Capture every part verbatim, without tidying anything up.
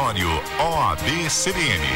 Diretório O A B C B N.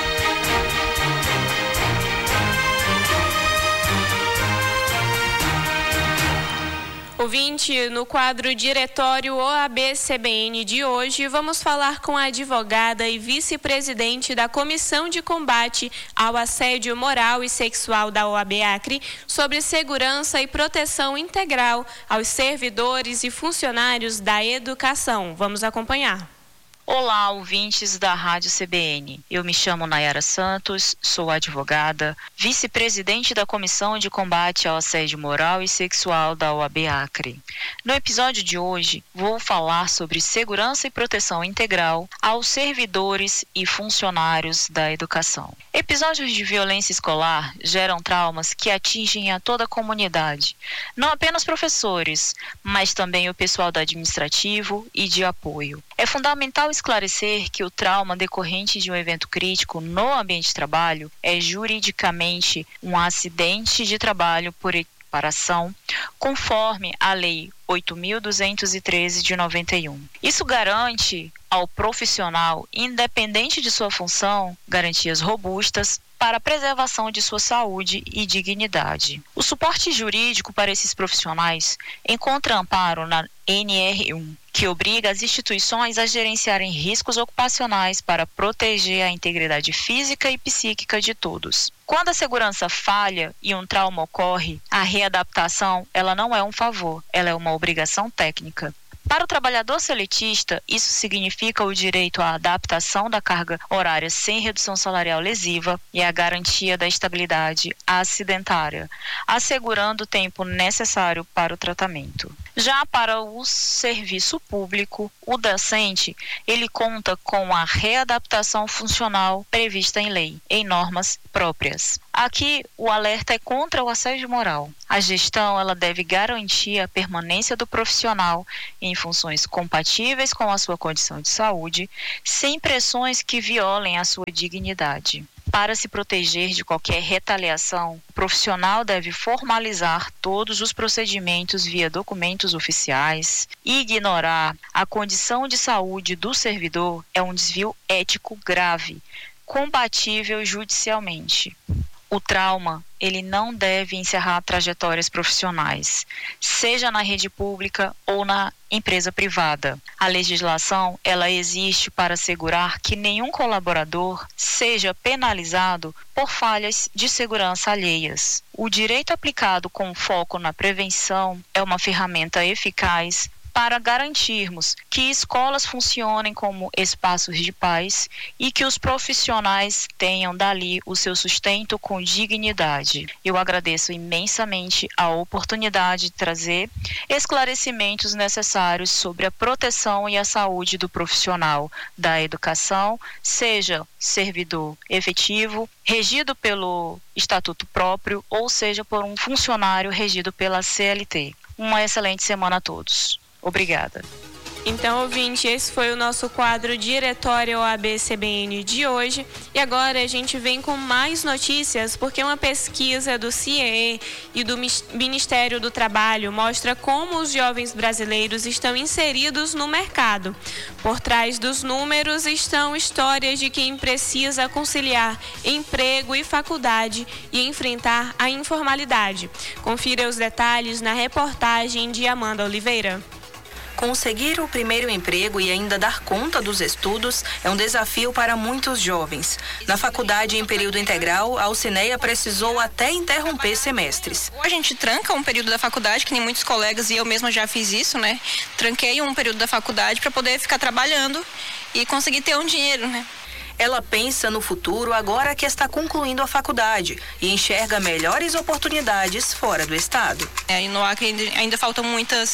Ouvinte, no quadro Diretório O A B C B N de hoje, vamos falar com a advogada e vice-presidente da Comissão de Combate ao Assédio Moral e Sexual da O A B Acre sobre segurança e proteção integral aos servidores e funcionários da educação. Vamos acompanhar. Olá, ouvintes da Rádio C B N. Eu me chamo Nayara Santos, sou advogada, vice-presidente da Comissão de Combate ao Assédio Moral e Sexual da O A B Acre. No episódio de hoje, vou falar sobre segurança e proteção integral aos servidores e funcionários da educação. Episódios de violência escolar geram traumas que atingem a toda a comunidade, não apenas professores, mas também o pessoal do administrativo e de apoio. É fundamental esclarecer que o trauma decorrente de um evento crítico no ambiente de trabalho é juridicamente um acidente de trabalho por equiparação, conforme a Lei oito mil duzentos e treze de noventa e um. Isso garante ao profissional, independente de sua função, garantias robustas para a preservação de sua saúde e dignidade. O suporte jurídico para esses profissionais encontra amparo na N R um, que obriga as instituições a gerenciarem riscos ocupacionais para proteger a integridade física e psíquica de todos. Quando a segurança falha e um trauma ocorre, a readaptação ela não é um favor, ela é uma obrigação técnica. Para o trabalhador seletista, isso significa o direito à adaptação da carga horária sem redução salarial lesiva e a garantia da estabilidade acidentária, assegurando o tempo necessário para o tratamento. Já para o serviço público, o docente, ele conta com a readaptação funcional prevista em lei, em normas próprias. Aqui, o alerta é contra o assédio moral. A gestão ela deve garantir a permanência do profissional em funções compatíveis com a sua condição de saúde, sem pressões que violem a sua dignidade. Para se proteger de qualquer retaliação, o profissional deve formalizar todos os procedimentos via documentos oficiais. Ignorar a condição de saúde do servidor é um desvio ético grave, compatível judicialmente. O trauma, ele não deve encerrar trajetórias profissionais, seja na rede pública ou na empresa privada. A legislação, ela existe para assegurar que nenhum colaborador seja penalizado por falhas de segurança alheias. O direito aplicado com foco na prevenção é uma ferramenta eficaz para garantirmos que escolas funcionem como espaços de paz e que os profissionais tenham dali o seu sustento com dignidade. Eu agradeço imensamente a oportunidade de trazer esclarecimentos necessários sobre a proteção e a saúde do profissional da educação, seja servidor efetivo, regido pelo estatuto próprio, ou seja por um funcionário regido pela C L T. Uma excelente semana a todos. Obrigada. Então, ouvinte, esse foi o nosso quadro Diretório O A B C B N de hoje. E agora a gente vem com mais notícias, porque uma pesquisa do C I E e do Ministério do Trabalho mostra como os jovens brasileiros estão inseridos no mercado. Por trás dos números estão histórias de quem precisa conciliar emprego e faculdade e enfrentar a informalidade. Confira os detalhes na reportagem de Amanda Oliveira. Conseguir o primeiro emprego e ainda dar conta dos estudos é um desafio para muitos jovens. Na faculdade em período integral, a Alcineia precisou até interromper semestres. A gente tranca um período da faculdade, que nem muitos colegas e eu mesma já fiz isso, né? Tranquei um período da faculdade para poder ficar trabalhando e conseguir ter um dinheiro, né? Ela pensa no futuro agora que está concluindo a faculdade e enxerga melhores oportunidades fora do estado. É, e no Acre ainda, ainda faltam muitas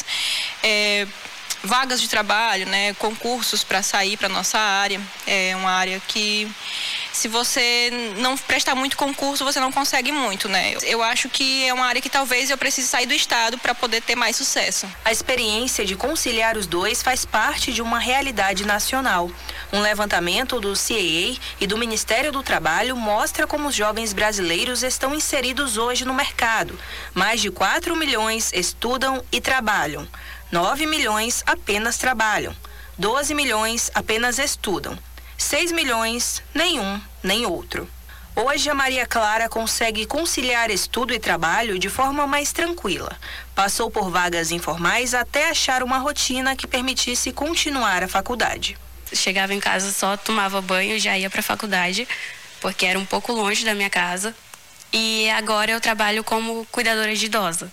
é, vagas de trabalho, né? Concursos para sair para nossa área. É uma área que, se você não prestar muito concurso, você não consegue muito, né? Eu acho que é uma área que talvez eu precise sair do estado para poder ter mais sucesso. A experiência de conciliar os dois faz parte de uma realidade nacional. Um levantamento do C I E e do Ministério do Trabalho mostra como os jovens brasileiros estão inseridos hoje no mercado. Mais de quatro milhões estudam e trabalham. nove milhões apenas trabalham. doze milhões apenas estudam. seis milhões, nenhum, nem outro. Hoje, a Maria Clara consegue conciliar estudo e trabalho de forma mais tranquila. Passou por vagas informais até achar uma rotina que permitisse continuar a faculdade. Chegava em casa, só tomava banho e já ia para a faculdade, porque era um pouco longe da minha casa. E agora eu trabalho como cuidadora de idosa.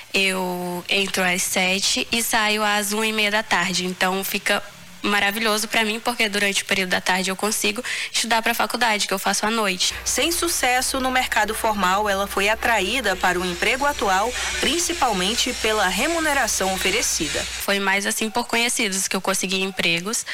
Eu entro às sete e saio às uma e meia da tarde, então fica maravilhoso para mim, porque durante o período da tarde eu consigo estudar para a faculdade, que eu faço à noite. Sem sucesso no mercado formal, ela foi atraída para o emprego atual, principalmente pela remuneração oferecida. Foi mais assim por conhecidos que eu consegui empregos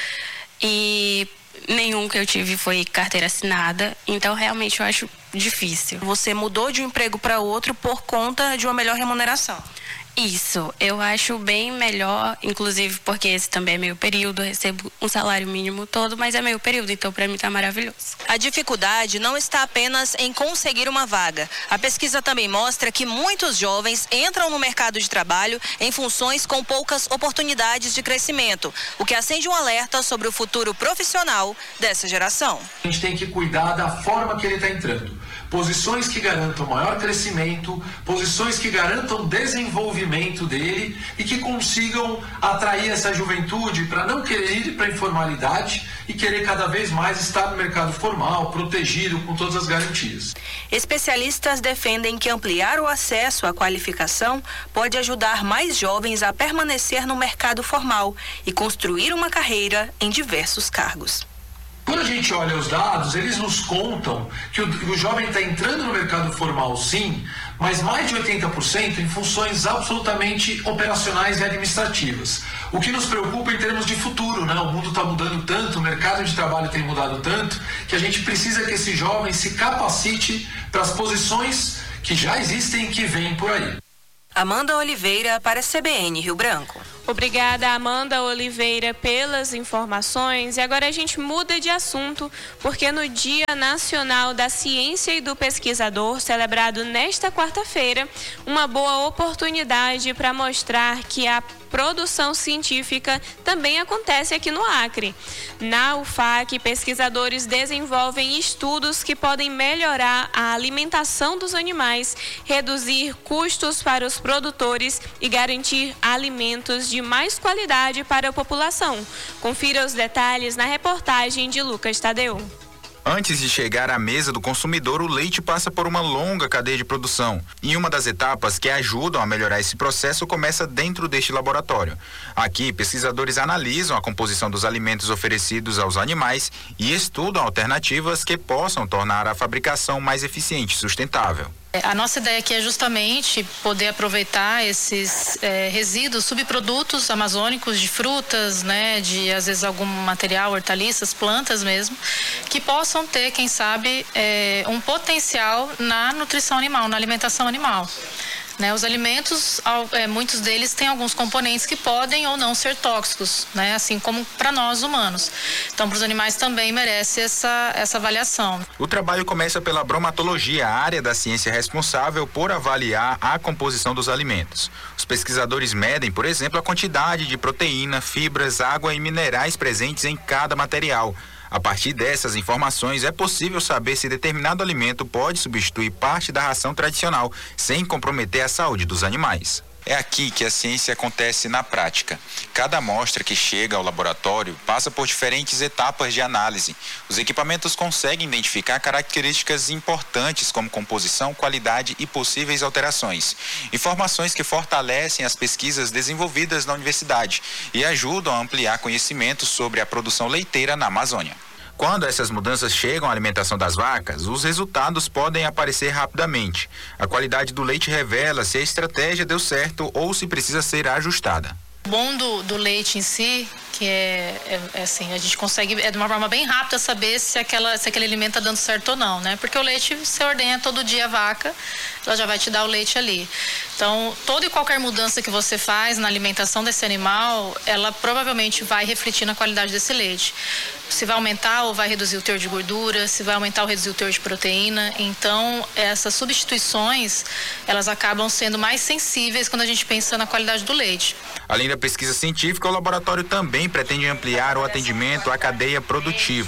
e nenhum que eu tive foi carteira assinada, então realmente eu acho difícil. Você mudou de um emprego para outro por conta de uma melhor remuneração? Isso, eu acho bem melhor, inclusive porque esse também é meio período, eu recebo um salário mínimo todo, mas é meio período, então para mim tá maravilhoso. A dificuldade não está apenas em conseguir uma vaga. A pesquisa também mostra que muitos jovens entram no mercado de trabalho em funções com poucas oportunidades de crescimento, o que acende um alerta sobre o futuro profissional dessa geração. A gente tem que cuidar da forma que ele está entrando. Posições que garantam maior crescimento, posições que garantam desenvolvimento dele e que consigam atrair essa juventude para não querer ir para a informalidade e querer cada vez mais estar no mercado formal, protegido, com todas as garantias. Especialistas defendem que ampliar o acesso à qualificação pode ajudar mais jovens a permanecer no mercado formal e construir uma carreira em diversos cargos. Quando a gente olha os dados, eles nos contam que o, o jovem está entrando no mercado formal, sim, mas mais de oitenta por cento em funções absolutamente operacionais e administrativas. O que nos preocupa em termos de futuro, né? O mundo está mudando tanto, o mercado de trabalho tem mudado tanto, que a gente precisa que esse jovem se capacite para as posições que já existem e que vêm por aí. Amanda Oliveira para a C B N Rio Branco. Obrigada, Amanda Oliveira, pelas informações. E agora a gente muda de assunto, porque no Dia Nacional da Ciência e do Pesquisador, celebrado nesta quarta-feira, uma boa oportunidade para mostrar que a produção científica também acontece aqui no Acre. Na U F A C, pesquisadores desenvolvem estudos que podem melhorar a alimentação dos animais, reduzir custos para os produtores e garantir alimentos de mais qualidade para a população. Confira os detalhes na reportagem de Lucas Tadeu. Antes de chegar à mesa do consumidor, o leite passa por uma longa cadeia de produção. E uma das etapas que ajudam a melhorar esse processo começa dentro deste laboratório. Aqui, pesquisadores analisam a composição dos alimentos oferecidos aos animais e estudam alternativas que possam tornar a fabricação mais eficiente e sustentável. A nossa ideia aqui é justamente poder aproveitar esses é, resíduos, subprodutos amazônicos de frutas, né, de às vezes algum material, hortaliças, plantas mesmo, que possam ter, quem sabe, é, um potencial na nutrição animal, na alimentação animal. Né, os alimentos, é, muitos deles têm alguns componentes que podem ou não ser tóxicos, né, assim como para nós humanos. Então, para os animais também merece essa, essa avaliação. O trabalho começa pela bromatologia, a área da ciência responsável por avaliar a composição dos alimentos. Os pesquisadores medem, por exemplo, a quantidade de proteína, fibras, água e minerais presentes em cada material. A partir dessas informações, é possível saber se determinado alimento pode substituir parte da ração tradicional, sem comprometer a saúde dos animais. É aqui que a ciência acontece na prática. Cada amostra que chega ao laboratório passa por diferentes etapas de análise. Os equipamentos conseguem identificar características importantes como composição, qualidade e possíveis alterações. Informações que fortalecem as pesquisas desenvolvidas na universidade e ajudam a ampliar conhecimentos sobre a produção leiteira na Amazônia. Quando essas mudanças chegam à alimentação das vacas, os resultados podem aparecer rapidamente. A qualidade do leite revela se a estratégia deu certo ou se precisa ser ajustada. O bom do, do leite em si, que é, é, é assim, a gente consegue, é de uma forma bem rápida saber se, aquela, se aquele alimento está dando certo ou não, né? Porque o leite, você ordenha todo dia a vaca, ela já vai te dar o leite ali. Então, toda e qualquer mudança que você faz na alimentação desse animal, ela provavelmente vai refletir na qualidade desse leite. Se vai aumentar ou vai reduzir o teor de gordura, se vai aumentar ou reduzir o teor de proteína. Então, essas substituições, elas acabam sendo mais sensíveis quando a gente pensa na qualidade do leite. Além da pesquisa científica, o laboratório também pretende ampliar o atendimento à cadeia produtiva.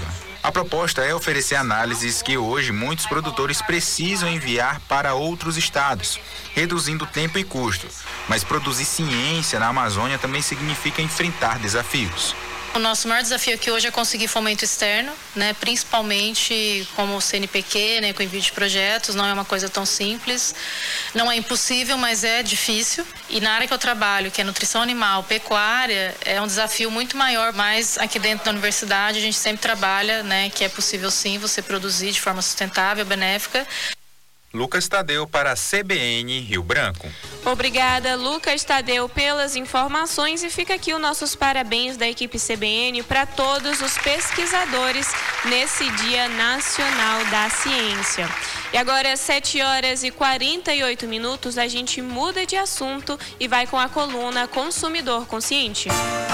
A proposta é oferecer análises que hoje muitos produtores precisam enviar para outros estados, reduzindo tempo e custo. Mas produzir ciência na Amazônia também significa enfrentar desafios. O nosso maior desafio aqui hoje é conseguir fomento externo, né? Principalmente como o C N P Q, né? Com envio de projetos, não é uma coisa tão simples. Não é impossível, mas é difícil. E na área que eu trabalho, que é nutrição animal, pecuária, é um desafio muito maior. Mas aqui dentro da universidade a gente sempre trabalha, né? Que é possível sim você produzir de forma sustentável, benéfica. Lucas Tadeu para a C B N Rio Branco. Obrigada, Lucas Tadeu, pelas informações, e fica aqui os nossos parabéns da equipe C B N para todos os pesquisadores nesse Dia Nacional da Ciência. E agora, às sete horas e quarenta e oito minutos, a gente muda de assunto e vai com a coluna Consumidor Consciente.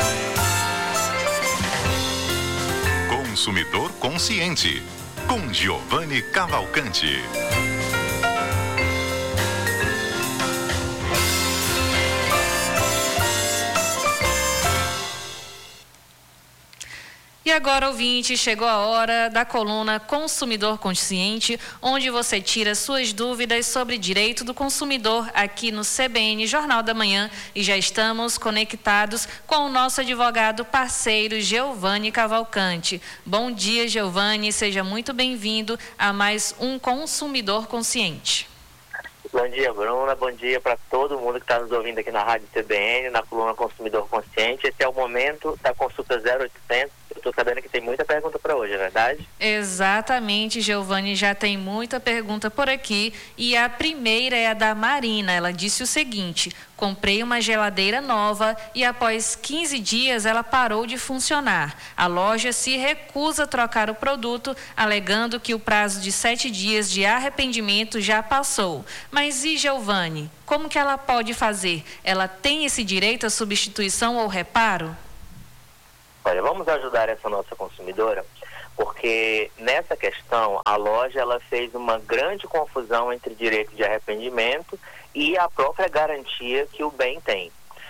Consumidor Consciente, com Giovanni Cavalcante. E agora, ouvinte, chegou a hora da coluna Consumidor Consciente, onde você tira suas dúvidas sobre direito do consumidor aqui no C B N Jornal da Manhã. E já estamos conectados com o nosso advogado parceiro, Giovanni Cavalcante. Bom dia, Giovanni, seja muito bem-vindo a mais um Consumidor Consciente. Bom dia, Bruna. Bom dia para todo mundo que está nos ouvindo aqui na Rádio C B N, na coluna Consumidor Consciente. Esse é o momento da consulta zero oitocentos. Eu estou sabendo que tem muita pergunta para hoje, é verdade? Exatamente, Giovanni. Já tem muita pergunta por aqui. E a primeira é a da Marina. Ela disse o seguinte: comprei uma geladeira nova e após quinze dias ela parou de funcionar. A loja se recusa a trocar o produto, alegando que o prazo de sete dias de arrependimento já passou. Mas e Giovanni? Como que ela pode fazer? Ela tem esse direito à substituição ou reparo? Olha, vamos ajudar essa nossa consumidora, porque nessa questão a loja ela fez uma grande confusão entre direito de arrependimento e a própria garantia que o bem tem.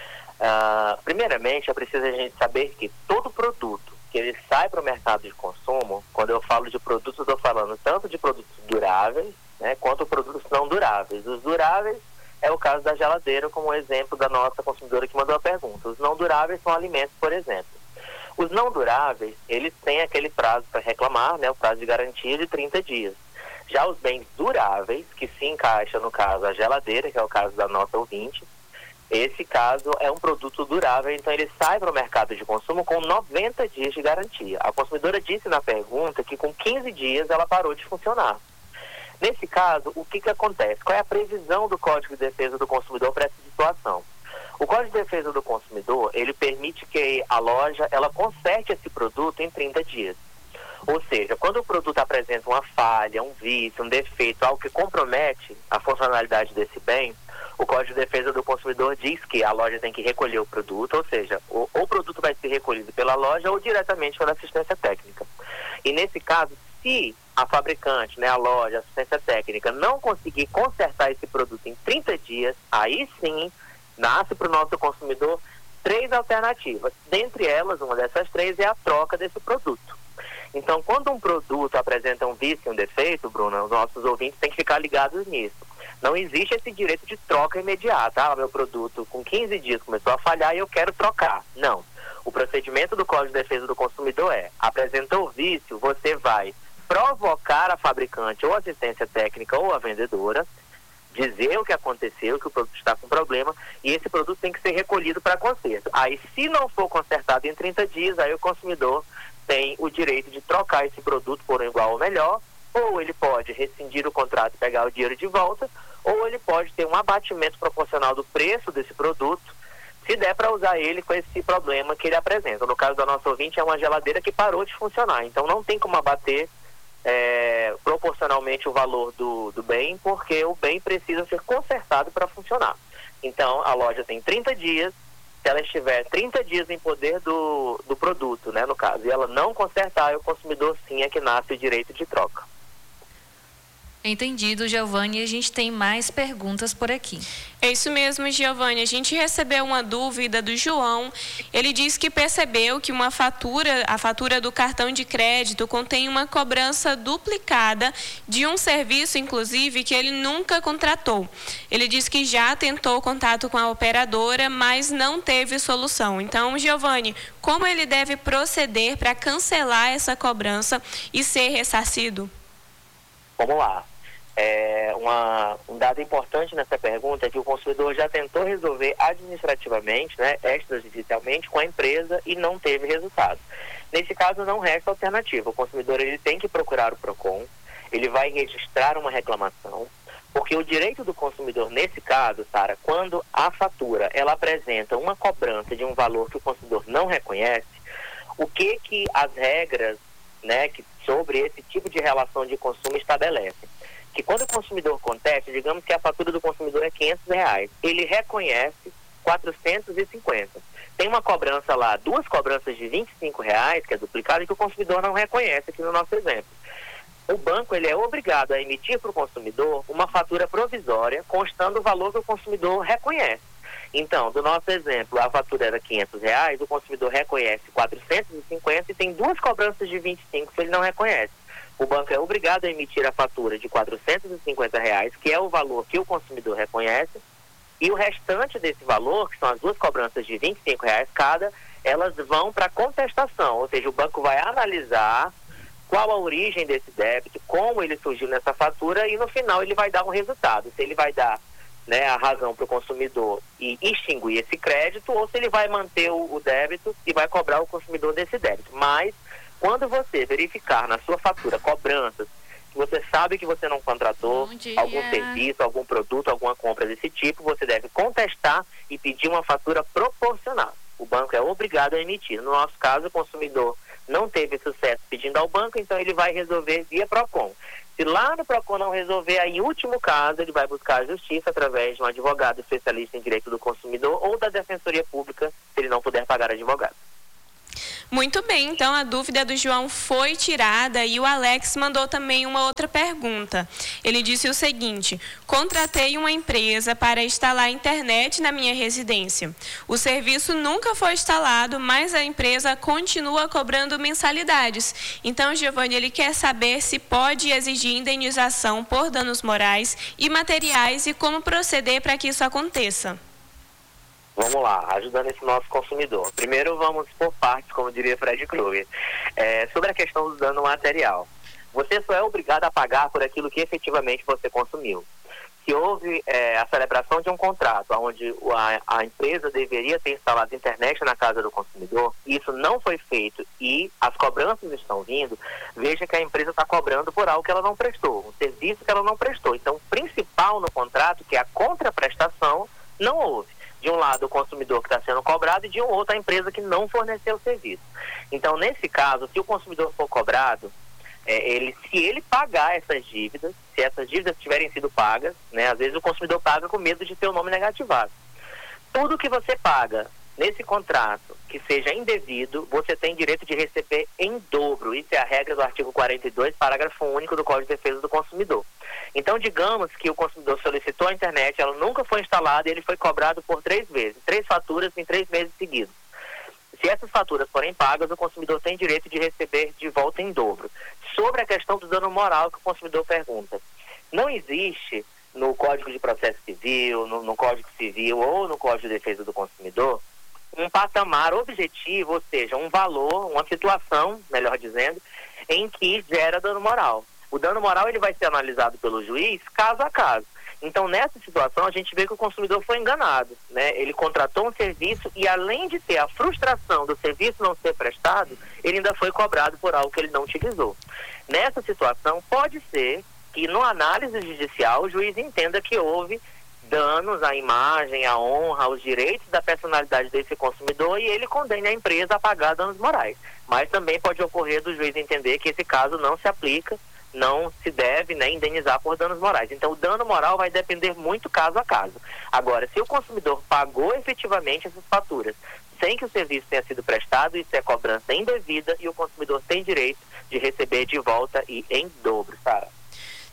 Uh, primeiramente, é preciso a gente saber que todo produto que ele sai para o mercado de consumo, quando eu falo de produtos, eu estou falando tanto de produtos duráveis, né, quanto produtos não duráveis. Os duráveis é o caso da geladeira, como exemplo da nossa consumidora que mandou a pergunta. Os não duráveis são alimentos, por exemplo. Os não duráveis, eles têm aquele prazo para reclamar, né, o prazo de garantia de trinta dias. Já os bens duráveis, que se encaixa no caso a geladeira, que é o caso da nossa ouvinte, esse caso é um produto durável, então ele sai para o mercado de consumo com noventa dias de garantia. A consumidora disse na pergunta que com quinze dias ela parou de funcionar. Nesse caso, o que que acontece? Qual é a previsão do Código de Defesa do Consumidor para essa situação? O Código de Defesa do Consumidor, ele permite que a loja, ela conserte esse produto em trinta dias. Ou seja, quando o produto apresenta uma falha, um vício, um defeito, algo que compromete a funcionalidade desse bem, o Código de Defesa do Consumidor diz que a loja tem que recolher o produto, ou seja, o, o produto vai ser recolhido pela loja ou diretamente pela assistência técnica. E nesse caso, se a fabricante, né, a loja, a assistência técnica, não conseguir consertar esse produto em trinta dias, aí sim nasce para o nosso consumidor três alternativas. Dentre elas, uma dessas três é a troca desse produto. Então, quando um produto apresenta um vício e um defeito, Bruna, os nossos ouvintes têm que ficar ligados nisso. Não existe esse direito de troca imediata. Ah, meu produto com quinze dias começou a falhar e eu quero trocar. Não. O procedimento do Código de Defesa do Consumidor é: apresentou o vício, você vai provocar a fabricante ou a assistência técnica ou a vendedora, dizer o que aconteceu, que o produto está com problema, e esse produto tem que ser recolhido para conserto. Aí, se não for consertado em trinta dias, aí o consumidor tem o direito de trocar esse produto por um igual ou melhor, ou ele pode rescindir o contrato e pegar o dinheiro de volta, ou ele pode ter um abatimento proporcional do preço desse produto, se der para usar ele com esse problema que ele apresenta. No caso da nossa ouvinte, é uma geladeira que parou de funcionar, então não tem como abater É, proporcionalmente o valor do, do bem, porque o bem precisa ser consertado para funcionar. Então, a loja tem trinta dias, se ela estiver trinta dias em poder do, do produto, né, no caso, e ela não consertar, o consumidor sim é que nasce o direito de troca. Entendido, Giovanni. A gente tem mais perguntas por aqui. É isso mesmo, Giovanni. A gente recebeu uma dúvida do João. Ele disse que percebeu que uma fatura, a fatura do cartão de crédito, contém uma cobrança duplicada de um serviço, inclusive, que ele nunca contratou. Ele disse que já tentou contato com a operadora, mas não teve solução. Então, Giovanni, como ele deve proceder para cancelar essa cobrança e ser ressarcido? Vamos lá. É, uma, um dado importante nessa pergunta é que o consumidor já tentou resolver administrativamente, né, extrajudicialmente, com a empresa e não teve resultado. Nesse caso, não resta alternativa. O consumidor ele tem que procurar o PROCON, ele vai registrar uma reclamação, porque o direito do consumidor, nesse caso, Sara, quando a fatura ela apresenta uma cobrança de um valor que o consumidor não reconhece, o que, que as regras, né, que, sobre esse tipo de relação de consumo estabelecem? Que quando o consumidor contesta, digamos que a fatura do consumidor é quinhentos reais, ele reconhece quatrocentos e cinquenta. Tem uma cobrança lá, duas cobranças de vinte e cinco reais, que é duplicada, e que o consumidor não reconhece, aqui no nosso exemplo. O banco ele é obrigado a emitir para o consumidor uma fatura provisória, constando o valor que o consumidor reconhece. Então, do nosso exemplo, a fatura era quinhentos reais, o consumidor reconhece quatrocentos e cinquenta e tem duas cobranças de vinte e cinco que ele não reconhece. O banco é obrigado a emitir a fatura de quatrocentos e cinquenta reais, que é o valor que o consumidor reconhece, e o restante desse valor, que são as duas cobranças de vinte e cinco reais cada, elas vão para contestação, ou seja, o banco vai analisar qual a origem desse débito, como ele surgiu nessa fatura, e no final ele vai dar um resultado, se ele vai dar, né, a razão para o consumidor e extinguir esse crédito, ou se ele vai manter o, o débito e vai cobrar o consumidor desse débito. Mas quando você verificar na sua fatura cobranças que você sabe que você não contratou, algum serviço, algum produto, alguma compra desse tipo, você deve contestar e pedir uma fatura proporcional. O banco é obrigado a emitir. No nosso caso, o consumidor não teve sucesso pedindo ao banco, então ele vai resolver via PROCON. Se lá no PROCON não resolver, aí, em último caso, ele vai buscar a justiça através de um advogado especialista em direito do consumidor ou da Defensoria Pública, se ele não puder pagar advogado. Muito bem, então a dúvida do João foi tirada e o Alex mandou também uma outra pergunta. Ele disse o seguinte: contratei uma empresa para instalar a internet na minha residência. O serviço nunca foi instalado, mas a empresa continua cobrando mensalidades. Então, Giovanni, ele quer saber se pode exigir indenização por danos morais e materiais e como proceder para que isso aconteça. Vamos lá, ajudando esse nosso consumidor. Primeiro vamos por partes, como diria Fred Krueger. É, sobre a questão do dano material. Você só é obrigado a pagar por aquilo que efetivamente você consumiu. Se houve é, a celebração de um contrato onde a, a empresa deveria ter instalado internet na casa do consumidor, isso não foi feito e as cobranças estão vindo, veja que a empresa está cobrando por algo que ela não prestou, um serviço que ela não prestou. Então, o principal no contrato, que é a contraprestação, não houve. De um lado, o consumidor que está sendo cobrado e de um outro, a empresa que não forneceu o serviço. Então, nesse caso, se o consumidor for cobrado, é, ele, se ele pagar essas dívidas, se essas dívidas tiverem sido pagas, né, às vezes o consumidor paga com medo de ter o nome negativado. Tudo que você paga nesse contrato que seja indevido, você tem direito de receber em dobro. Isso é a regra do artigo quarenta e dois, parágrafo único do Código de Defesa do Consumidor. Então, digamos que o consumidor solicitou a internet, ela nunca foi instalada e ele foi cobrado por três vezes, três faturas em três meses seguidos. Se essas faturas forem pagas, o consumidor tem direito de receber de volta em dobro. Sobre a questão do dano moral que o consumidor pergunta, não existe no Código de Processo Civil, no, no Código Civil ou no Código de Defesa do Consumidor um patamar objetivo, ou seja, um valor, uma situação, melhor dizendo, em que gera dano moral. O dano moral ele vai ser analisado pelo juiz caso a caso. Então, nessa situação, a gente vê que o consumidor foi enganado, né? Ele contratou um serviço e, além de ter a frustração do serviço não ser prestado, ele ainda foi cobrado por algo que ele não utilizou. Nessa situação, pode ser que, numa análise judicial, o juiz entenda que houve danos à imagem, à honra, aos direitos da personalidade desse consumidor e ele condene a empresa a pagar danos morais. Mas também pode ocorrer do juiz entender que esse caso não se aplica, não se deve, né, indenizar por danos morais. Então, o dano moral vai depender muito caso a caso. Agora, se o consumidor pagou efetivamente essas faturas sem que o serviço tenha sido prestado, isso é cobrança indevida e o consumidor tem direito de receber de volta e em dobro, Sara.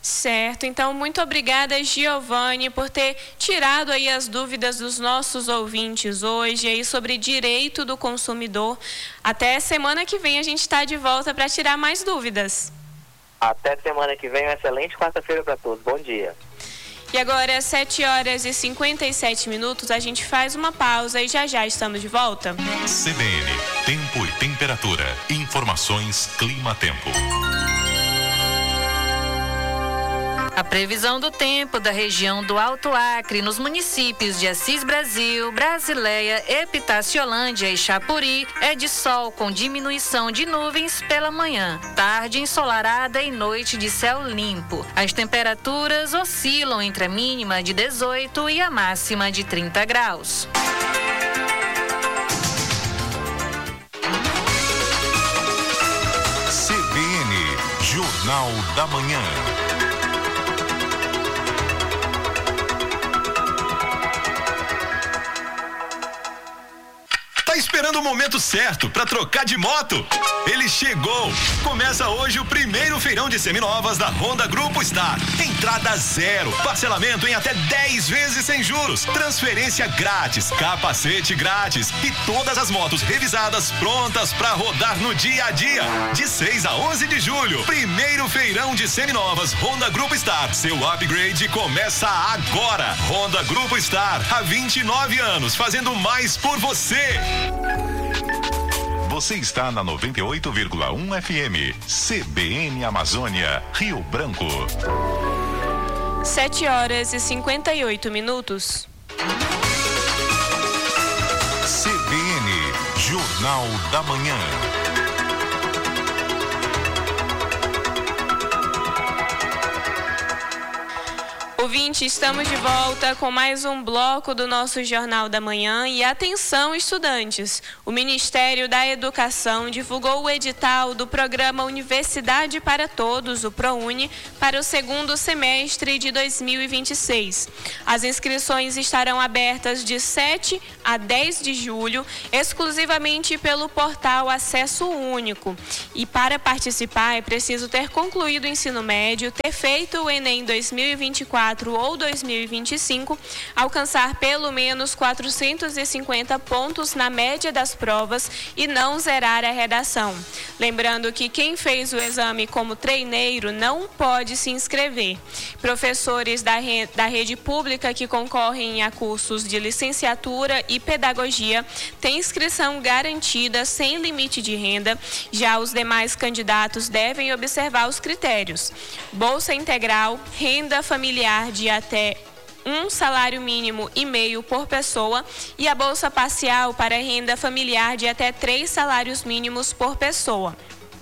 Certo, então muito obrigada, Giovane, por ter tirado aí as dúvidas dos nossos ouvintes hoje aí sobre direito do consumidor. Até semana que vem a gente está de volta para tirar mais dúvidas. Até semana que vem, uma excelente quarta-feira para todos. Bom dia. E agora, às sete horas e cinquenta e sete minutos, a gente faz uma pausa e já já estamos de volta. C B N, tempo e temperatura. Informações Clima-Tempo. A previsão do tempo da região do Alto Acre, nos municípios de Assis Brasil, Brasileia, Epitaciolândia e Chapuri, é de sol com diminuição de nuvens pela manhã, tarde ensolarada e noite de céu limpo. As temperaturas oscilam entre a mínima de dezoito e a máxima de trinta graus. C B N, Jornal da Manhã. Esperando o momento certo para trocar de moto? Ele chegou! Começa hoje o primeiro feirão de seminovas da Honda Grupo Star. Entrada zero, parcelamento em até dez vezes sem juros, transferência grátis, capacete grátis e todas as motos revisadas prontas para rodar no dia a dia. De seis a onze de julho, primeiro feirão de seminovas Honda Grupo Star. Seu upgrade começa agora. Honda Grupo Star, há vinte e nove anos, fazendo mais por você. Você está na noventa e oito vírgula um F M, C B N Amazônia, Rio Branco. sete horas e cinquenta e oito minutos. C B N, Jornal da Manhã. Ouvinte, estamos de volta com mais um bloco do nosso Jornal da Manhã. E atenção, estudantes! O Ministério da Educação divulgou o edital do programa Universidade para Todos, o ProUni, para o segundo semestre de dois mil e vinte e seis. As inscrições estarão abertas de sete a dez de julho, exclusivamente pelo portal Acesso Único. E para participar é preciso ter concluído o ensino médio, ter feito o Enem dois mil e vinte e quatro ou dois mil e vinte e cinco, alcançar pelo menos quatrocentos e cinquenta pontos na média das provas e não zerar a redação. Lembrando que quem fez o exame como treineiro não pode se inscrever. Professores da, re- da rede pública que concorrem a cursos de licenciatura e pedagogia têm inscrição garantida sem limite de renda. Já os demais candidatos devem observar os critérios: bolsa integral, renda familiar de até um salário mínimo e meio por pessoa e a bolsa parcial para renda familiar de até três salários mínimos por pessoa.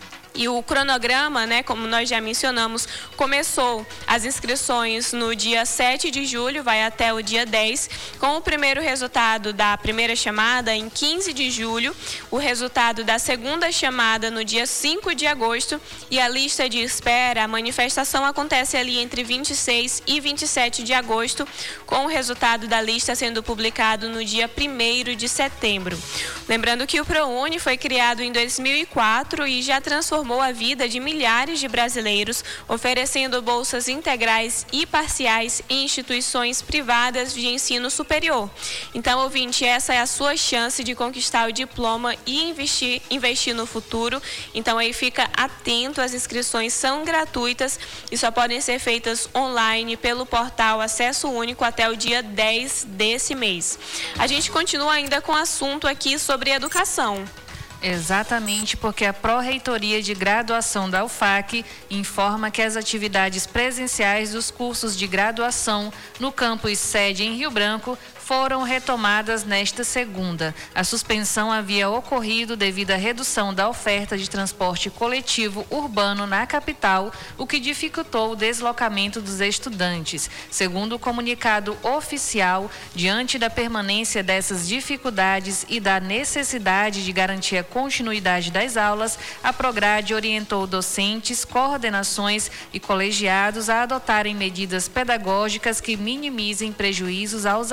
E o cronograma, né, como nós já mencionamos, começou as inscrições no dia sete de julho, vai até o dia dez, com o primeiro resultado da primeira chamada em quinze de julho, o resultado da segunda chamada no dia cinco de agosto e a lista de espera, a manifestação acontece ali entre vinte e seis e vinte e sete de agosto, com o resultado da lista sendo publicado no dia primeiro de setembro. Lembrando que o ProUni foi criado em dois mil e quatro e já transformou a vida de milhares de brasileiros, oferecendo bolsas integrais e parciais em instituições privadas de ensino superior. Então, ouvinte, essa é a sua chance de conquistar o diploma e investir, investir no futuro. Então, aí fica atento, as inscrições são gratuitas e só podem ser feitas online pelo portal Acesso Único até o dia dez desse mês. A gente continua ainda com o assunto aqui sobre educação. Exatamente, porque a Pró-Reitoria de Graduação da U F A C informa que as atividades presenciais dos cursos de graduação no campus sede em Rio Branco foram retomadas nesta segunda. A suspensão havia ocorrido devido à redução da oferta de transporte coletivo urbano na capital, o que dificultou o deslocamento dos estudantes. Segundo o comunicado oficial, diante da permanência dessas dificuldades e da necessidade de garantir a continuidade das aulas, a Prograde orientou docentes, coordenações e colegiados a adotarem medidas pedagógicas que minimizem prejuízos aos alunos.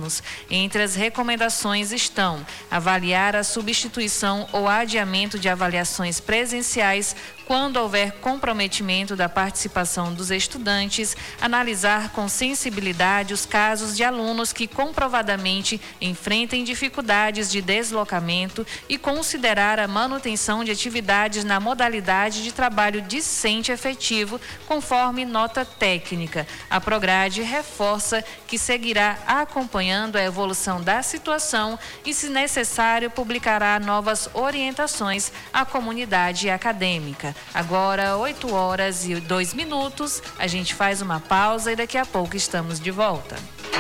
alunos. Entre as recomendações estão avaliar a substituição ou adiamento de avaliações presenciais quando houver comprometimento da participação dos estudantes, analisar com sensibilidade os casos de alunos que comprovadamente enfrentem dificuldades de deslocamento e considerar a manutenção de atividades na modalidade de trabalho discente efetivo, conforme nota técnica. A Prograde reforça que seguirá acompanhando a evolução da situação e, se necessário, publicará novas orientações à comunidade acadêmica. Agora, oito horas e dois minutos, a gente faz uma pausa e daqui a pouco estamos de volta.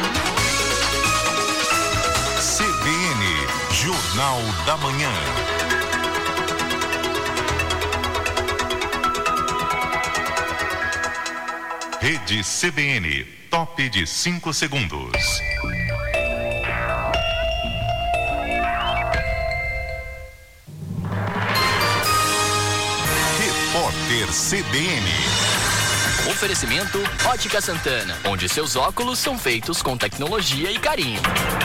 C B N, Jornal da Manhã. Rede C B N, top de cinco segundos. Repórter C B N. Oferecimento Ótica Santana, onde seus óculos são feitos com tecnologia e carinho.